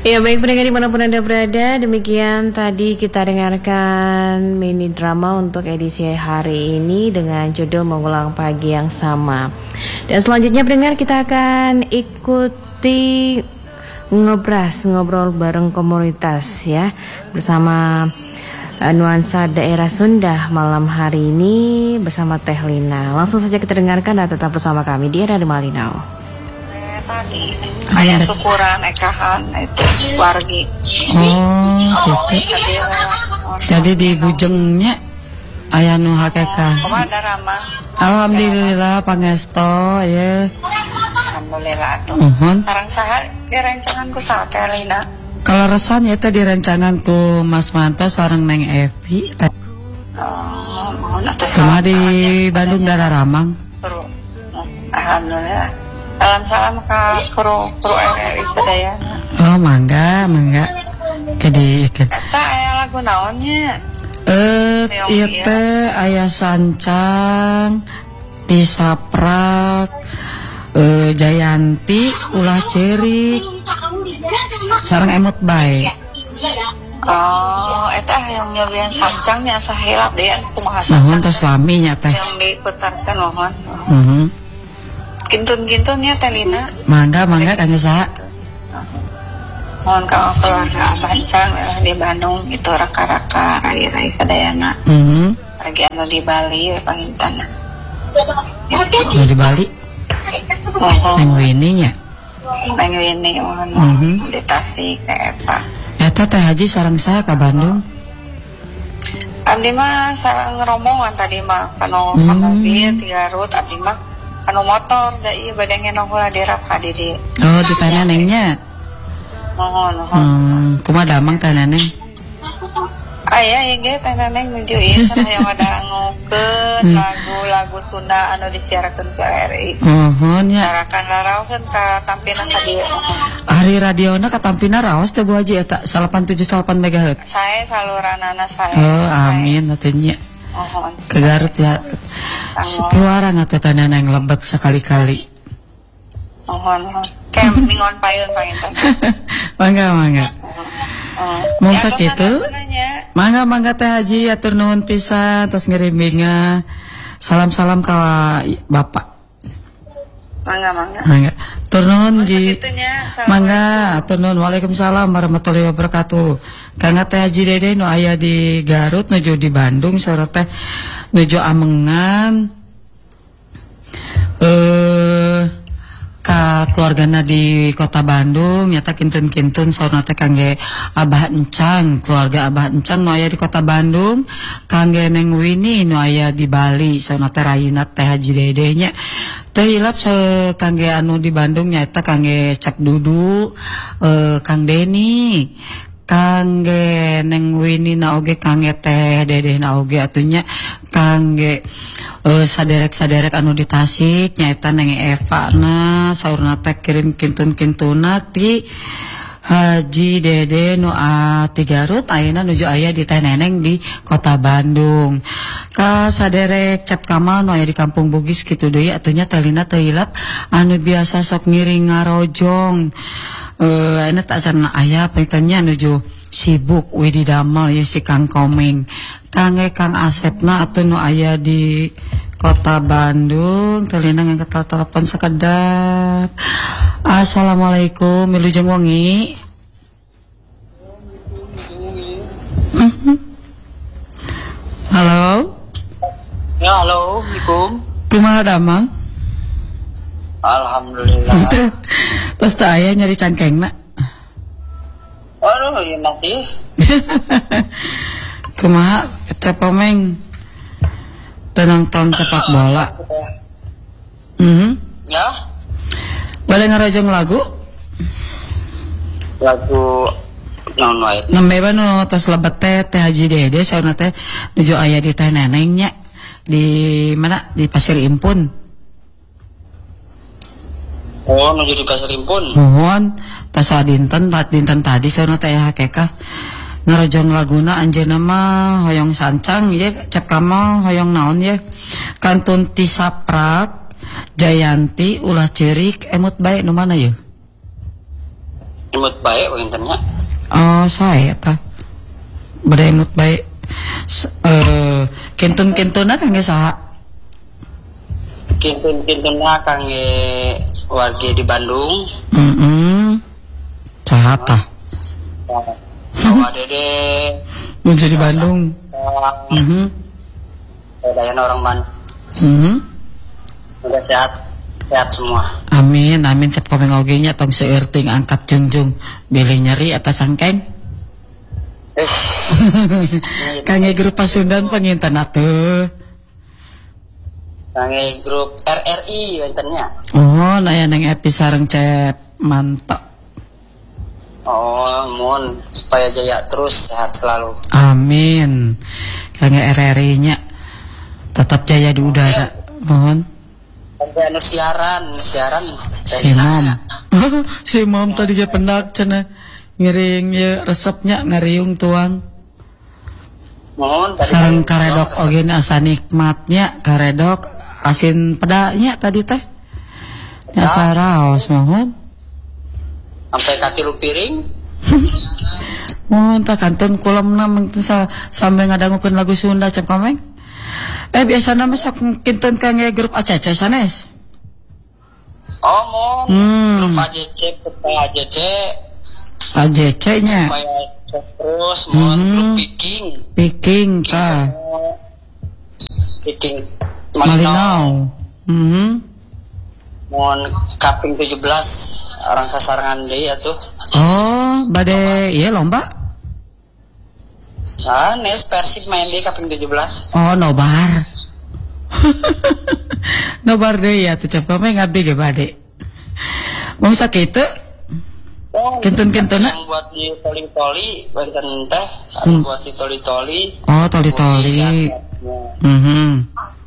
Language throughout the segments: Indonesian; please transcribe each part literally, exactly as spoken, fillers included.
Ya baik pendengar dimanapun Anda berada, demikian tadi kita dengarkan mini drama untuk edisi hari ini dengan judul Mengulang Pagi yang Sama. Dan selanjutnya pendengar kita akan ikuti ngobras, ngobrol bareng komunitas ya, bersama uh, nuansa daerah Sunda malam hari ini bersama Teh Lina. Langsung saja kita dengarkan dan tetap bersama kami di Radio Malinau. Tadi ayah syukuran ekahan itu wargi. Oh gitu. Jadi di Bujengnya ayah nu hakeka. Komada ramah. Alhamdulillah pangesto ya. Alhamdulillah tuh. Uhun. Sarang saha dirancangan ku saha Teh Lina. Kalau resan ya tadi rancangan ku Mas Manto sareng Neng Evi. Oh, mohon atuh cuma di Bandung Darah Ramang. Alhamdulillah. Salam-salam ke kru kru R R I sadayana. Oh mangga mangga. Kedi ikan. Eta aya lagu naonnya? Eh ieu teh aya Sancang, Tisaprak, eh Jayanti, Ulah Cerik, sareng Emut Bae. Oh, eta yang nyobian Sancangnya sahilap deh kumaha Sancang. Nuhun tos lami nya teh. Yang diputarkan mohon. Heeh. Gintun-gintunnya Teh Lina. Mangga mangga kangge saha? Mohon ka keluarga Abancang di Bandung itu raka-raka rai-rai sadayana. Heeh. Lagi anu di Bali we pangintana. Anu di Bali. Oh, Neng Winnie nya. Neng Winnie mohon. Mm-hmm. Di Tasik Teh Eva. Eta Teh Haji sareng saha ka Bandung? Abdi mah sareng rombongan tadi mah kanu hmm. samobil tiga rut abdi mah anu motor da ieu bade ngenong heula di raka di dieu. Oh, di tanah Nengnya. Mohon, mohon. Hmm, kumaha damang tanah Neng? Aya ieu ge tanah Neng nuju ieu sana yang ada ngokeun lagu-lagu Sunda anu disiarkeun ke R R I. Mohon nya. Sarakan laraoseun ka tampina ka dieu. Hari radiona ka tampina raos teh Bu Haji eta delapan tujuh delapan megahertz. Sae saluranana sae. Oh, amin atuh nya. Mohon. Ke Garut ya. Suara ngata tanah Neng lebat sekali-kali. Mohon, mohon. Kayak mingon payun panginten. Mangga, mangga. Mau sakitu? Mangga, mangga Teh Haji atur nuhun pisan tos ngiriminga. Salam-salam ka Bapak. Mangga, mangga. Mangga. Atur nuhun di Mangga, atur nuhun. Waalaikumsalam warahmatullahi wabarakatuh. Kang Teh Haji Dede nu aya di Garut nuju di Bandung sore teh nuju amengan eh ka keluargana di kota Bandung nyata kintun-kintun saurna teh kangge Abah Encang, keluarga Abah Encang nu aya di kota Bandung, kangge Neng Winnie nu aya di Bali saurna teh Raina Teh Haji Dede nya. Teh hilap se kangge anu di Bandung nyata kangge Cak Dudu, eh Kang Deni, kangge Neng Winnie na oge kangge Teh Dede na oge atunya kangge uh, saderek-saderek anu di Tasik nyaeta Neng Eva na saurna teh kirim kintun-kintuna ti Haji Dede nu a ti Garut ayeuna nuju aya di Teh Neneng di kota Bandung. Ka saderek Cap Kamal nu aya di Kampung Bugis kitu deui atunya Teh Lina teu hilap anu biasa sok ngiring ngarojong. Eh uh, tak sana aya pengennya nuju sibuk Widi Damel ya si Kang Komeng kangge Kang Asepna atuh nu aya di kota Bandung telina ngangkat telepon sekedap. Assalamualaikum milujeng wengi. Halo. Ya halo, Assalamualaikum. Kumaha damang? Alhamdulillah. Pas teu aya nyari cangkengna. Aduh, ya masih. Kumaha Cap Komeng? Tenang ton sepak bola. Mhm. Ya. Bade ngarojong lagu? Lagu non wae. Nembe ba nu tos lebet teh Teh Haji Dede saurna teh nuju aya di Teh Neneng nya. Di mana? Di Pasir Impun. Oh, nuju di Pasir Impun. Mohon tas dinten pat dinten tadi saurna teh hakeka ngarojong laguna anjeunna mah hoyong Sancang ye Cap Kamal hoyong naon ye kantun Tisaprak Jayanti Ulah Cerik Emut Bae nu mana ye imut baik pengintennya. Oh saya kah bade imut baik. S- eh kentun-kentuna kangge saha? Kintun-kintunnya kangge warga di Bandung. Heeh. Saha tah? Bawa dede Muncul di Bandung. Mhm. Dayan orang Bandung. Mhm. Udah sehat, sehat semua. Amin, amin cep komeng oge nya tong seurting angkat jungjung bilih nyeri atas sangkeng. Eh, Kangge grup Pasundan penginten atuh. kangge grup R R I bentennya. Oh, naya neng epi sareng cep mantap. Oh, mohon supaya jaya terus, sehat selalu. Amin. Kangge R R I-nya tetap jaya di udara. Mohon. Sampai anu siaran, siaran. Si Mom. Si Mom tadi ge pendak cenah. Ngiring ye resepnya ngariung tuang. Mohon tadi Sareng kan- karedok oge asa nikmatnya karedok asin pedanya tadi teh. Ya saraos mohon. sampai katilu piring. Mohon tak kantun kulemna mengteu sa sampe ngadangukeun lagu Sunda cep komeng. Eh biasana mah sok kintun kangge grup A C C sanes. Oh, mohon Hmm. grup A J C, grup A J C A J C-nya supaya sukses terus. Mohon Hmm. grup Viking, Piking ka Viking Malinau. Malinau. Mhm. Mohon Kaping tujuh belas orang sasarangan deui atuh. Oh, bade ieu lomba. Nah, Nes Persib main di Kaping tujuh belas. Oh, nobar. Nobar deui ya teh cep komeng ngabdi ge bade. Mung sakitu Oh, Kentun-kentuna? yang buat di toli-toli benten teh, Hmm. buat di toli-toli. Oh, toli-toli. Mhm.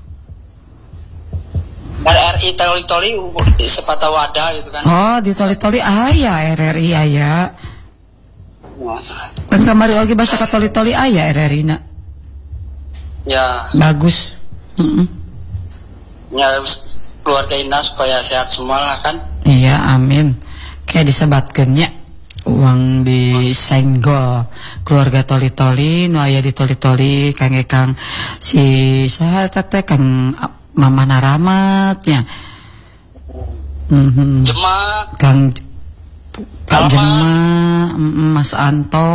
R R I toli-toli sepatah wadah gitu kan. Oh, di toli-toli aya R R I aya. Nah, Kan kamari oge basa ka toli-toli aya R R I-na. ya, Bagus. Heeh. ya keluarga Indah supaya sehat semua lah kan. Iya, amin. Kayak disebatkeun nya uang di senggol keluarga toli-toli nu aya di toli-toli kangge Kang si saha eta teh Kang Mama Naramat nya. Mhm. Jema, Kang Kang Alamat. Jema, mm, Mas Anto,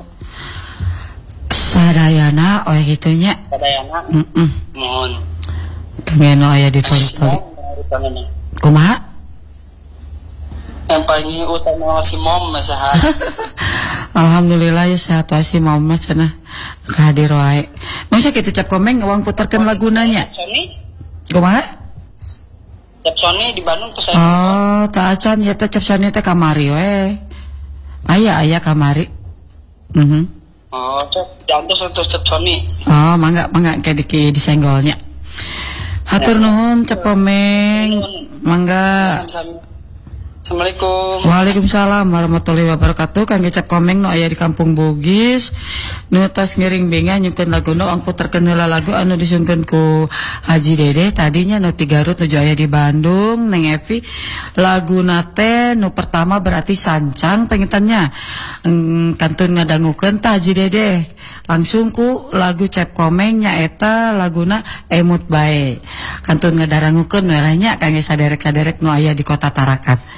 sadayana oe kitu nya. kadayana, Heeh. mohon. Kangge nu aya di toli-toli. Utamanya. Kumaha? Yang paling utama si Mom sehat. Alhamdulillah ya sehat wae si mama cenah kahadir wae. Masa kitu cap komeng uang puterkeun laguna nya. Sony, Kumaha? Cap Sony di Bandung tuh saya. Oh, tak acan ya teh cap sani teh kamari we. Aya aya kamari. Mhm. Oh, cap jantung terus Cap Sony. Oh, mangga mangga kayak di disenggolnya. Hatur nuhun cap komeng. Mangga. Sama-sama. Assalamualaikum. Waalaikumsalam warahmatullahi wabarakatuh. Kangge cap komeng nu aya di Kampung Bugis nu tos ngiring benga nyukeun laguna ang puterkeun heula lagu anu disungkeun ku Haji Dede tadinya nu ti Garut nuju aya di Bandung Neng Evi laguna teh nu pertama berarti sancang pengintannya eng, kantun ngadangukeun tah Haji Dede langsung ku lagu cap komeng nyaeta laguna emut bae kantun ngadarangukeun we nya kangge saderek-saderek nu aya di Kota Tarakan.